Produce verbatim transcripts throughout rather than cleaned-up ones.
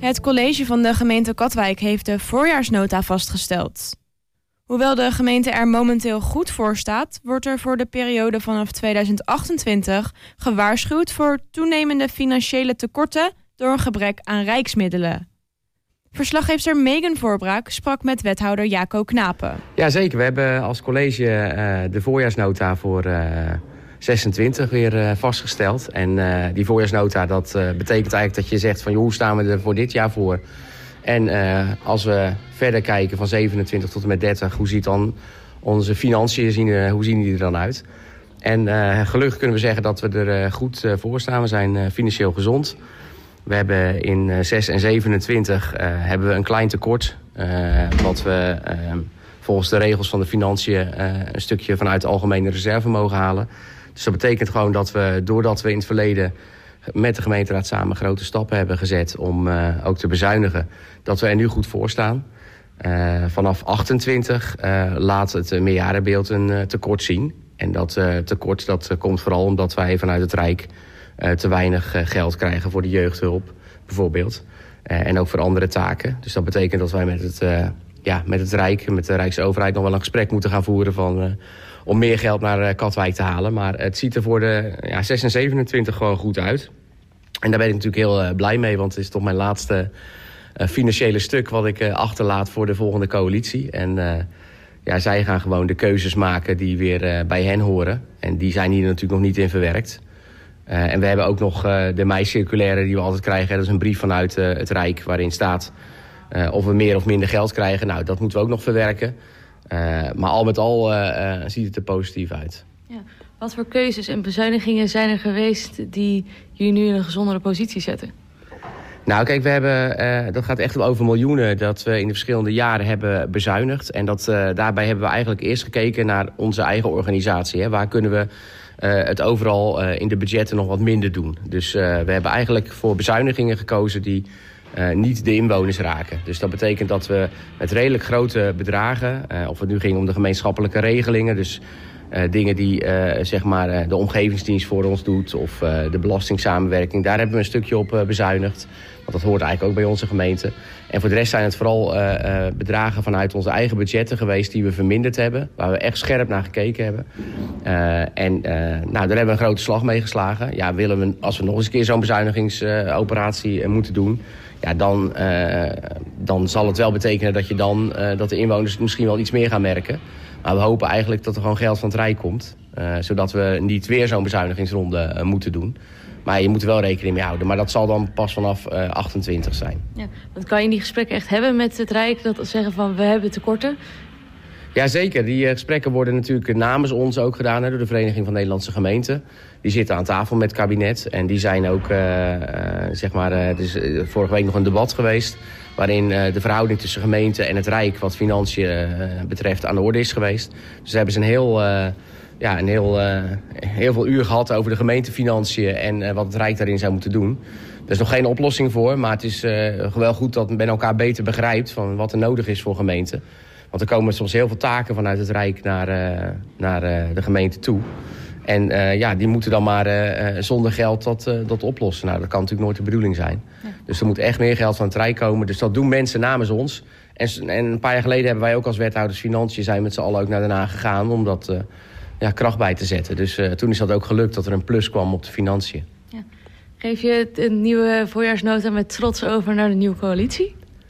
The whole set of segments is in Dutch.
Het college van de gemeente Katwijk heeft de voorjaarsnota vastgesteld. Hoewel de gemeente er momenteel goed voor staat, wordt er voor de periode vanaf tweeduizend achtentwintig gewaarschuwd voor toenemende financiële tekorten door een gebrek aan rijksmiddelen. Verslaggever Megan Voorbraak sprak met wethouder Jaco Knapen. Jazeker, we hebben als college uh, de voorjaarsnota voor uh, zesentwintig weer uh, vastgesteld. En uh, die voorjaarsnota, dat uh, betekent eigenlijk dat je zegt van joh, hoe staan we er voor dit jaar voor? En uh, als we verder kijken van zevenentwintig tot en met dertig, hoe ziet dan onze financiën, zien, uh, hoe zien die er dan uit? En uh, gelukkig kunnen we zeggen dat we er uh, goed uh, voor staan. We zijn uh, financieel gezond. We hebben in uh, zes en zevenentwintig uh, hebben we een klein tekort. Uh, wat we uh, volgens de regels van de financiën uh, een stukje vanuit de algemene reserve mogen halen. Dus dat betekent gewoon dat we, doordat we in het verleden met de gemeenteraad samen grote stappen hebben gezet om uh, ook te bezuinigen, dat we er nu goed voor staan. Uh, vanaf achtentwintig uh, laat het meerjarenbeeld een uh, tekort zien. En dat uh, tekort dat uh, komt vooral omdat wij vanuit het Rijk uh, te weinig uh, geld krijgen voor de jeugdhulp, bijvoorbeeld. Uh, en ook voor andere taken. Dus dat betekent dat wij met het, uh, ja, met het Rijk, met de Rijksoverheid nog wel een gesprek moeten gaan voeren van, uh, om meer geld naar uh, Katwijk te halen. Maar het ziet er voor de ja, zes en zevenentwintig gewoon goed uit. En daar ben ik natuurlijk heel uh, blij mee, want het is toch mijn laatste uh, financiële stuk wat ik uh, achterlaat voor de volgende coalitie. En uh, ja, zij gaan gewoon de keuzes maken die weer uh, bij hen horen. En die zijn hier natuurlijk nog niet in verwerkt. Uh, en we hebben ook nog uh, de mei-circulaire die we altijd krijgen. Dat is een brief vanuit uh, het Rijk waarin staat uh, of we meer of minder geld krijgen. Nou, dat moeten we ook nog verwerken. Uh, maar al met al uh, uh, ziet het er positief uit. Ja. Wat voor keuzes en bezuinigingen zijn er geweest die jullie nu in een gezondere positie zetten? Nou, kijk, we hebben, uh, dat gaat echt over miljoenen dat we in de verschillende jaren hebben bezuinigd. En dat, uh, daarbij hebben we eigenlijk eerst gekeken naar onze eigen organisatie. Hè. Waar kunnen we uh, het overal uh, in de budgetten nog wat minder doen? Dus uh, we hebben eigenlijk voor bezuinigingen gekozen die uh, niet de inwoners raken. Dus dat betekent dat we met redelijk grote bedragen, uh, of het nu ging om de gemeenschappelijke regelingen, dus Uh, dingen die uh, zeg maar, uh, de omgevingsdienst voor ons doet of uh, de belastingssamenwerking. Daar hebben we een stukje op uh, bezuinigd. Want dat hoort eigenlijk ook bij onze gemeente. En voor de rest zijn het vooral uh, uh, bedragen vanuit onze eigen budgetten geweest die we verminderd hebben. Waar we echt scherp naar gekeken hebben. Uh, en uh, nou, daar hebben we een grote slag mee geslagen. Ja, willen we, als we nog eens een keer zo'n bezuinigingsoperatie uh, moeten doen, ja, dan, uh, dan zal het wel betekenen dat, je dan, uh, dat de inwoners misschien wel iets meer gaan merken. Maar we hopen eigenlijk dat er gewoon geld van het Rijk komt. Uh, zodat we niet weer zo'n bezuinigingsronde uh, moeten doen. Maar je moet er wel rekening mee houden. Maar dat zal dan pas vanaf uh, achtentwintig zijn. Ja, want kan je die gesprekken echt hebben met het Rijk? Dat zeggen van we hebben tekorten? Jazeker. Die uh, gesprekken worden natuurlijk namens ons ook gedaan. Hè, door de Vereniging van Nederlandse Gemeenten. Die zitten aan tafel met het kabinet. En die zijn ook, uh, uh, zeg maar, uh, er is uh, vorige week nog een debat geweest. Waarin uh, de verhouding tussen gemeente en het Rijk wat financiën uh, betreft aan de orde is geweest. Dus hebben ze een heel, uh, ja, een heel, uh, heel veel uur gehad over de gemeentefinanciën en uh, wat het Rijk daarin zou moeten doen. Er is nog geen oplossing voor, maar het is uh, wel goed dat men elkaar beter begrijpt van wat er nodig is voor gemeenten. Want er komen soms heel veel taken vanuit het Rijk naar, uh, naar uh, de gemeente toe. En uh, ja, die moeten dan maar uh, zonder geld dat, uh, dat oplossen. Nou, dat kan natuurlijk nooit de bedoeling zijn. Ja. Dus er moet echt meer geld van het Rijk komen. Dus dat doen mensen namens ons. En, en een paar jaar geleden hebben wij ook als wethouders Financiën zijn met z'n allen ook naar Den Haag gegaan om dat uh, ja, kracht bij te zetten. Dus uh, toen is dat ook gelukt dat er een plus kwam op de financiën. Ja. Geef je een nieuwe voorjaarsnota met trots over naar de nieuwe coalitie?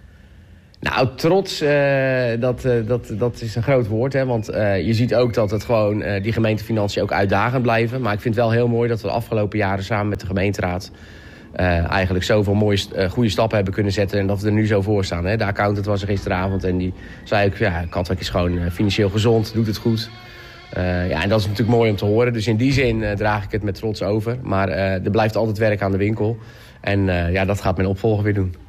Nou, trots, uh, dat, uh, dat, dat is een groot woord. Hè? Want uh, je ziet ook dat het gewoon, uh, die gemeentefinanciën ook uitdagend blijven. Maar ik vind het wel heel mooi dat we de afgelopen jaren samen met de gemeenteraad Uh, eigenlijk zoveel mooie, uh, goede stappen hebben kunnen zetten. En dat we er nu zo voor staan. Hè? De accountant was er gisteravond en die zei ook, ja, Katwijk is gewoon uh, financieel gezond, doet het goed. Uh, ja, en dat is natuurlijk mooi om te horen. Dus in die zin uh, draag ik het met trots over. Maar uh, er blijft altijd werk aan de winkel. En uh, ja, dat gaat mijn opvolger weer doen.